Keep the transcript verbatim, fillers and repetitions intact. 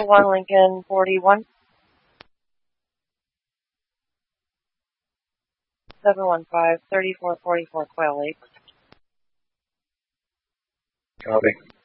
Alpha one Lincoln forty-one. seven one five, thirty-four forty-four Quail Lake. Copy.